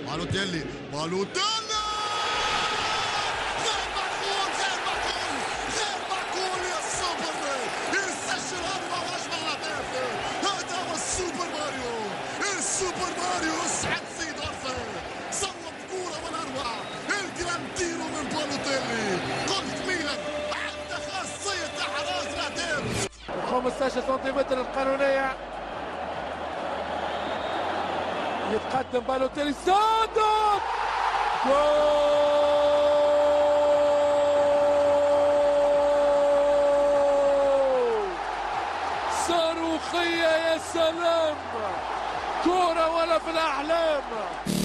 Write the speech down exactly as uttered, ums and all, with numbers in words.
بالوتيلي بالوتيلي غير معقول غير معقول غير معقول يا سوبر يسجل أربعة وأجمل أهداف. هذا هو السوبر ماريو. السوبر ماريو اسعد سيدورف صوب كورة ولا أروع. الجرانديرو من بالوتيلي. قلت ميلان عنده خاصية إحراز الأهداف. خمسة عشر سنتيمتر القانونية. يتقدم بالوتيلي صادق جول صاروخية. يا سلام كورة ولا في الأحلام.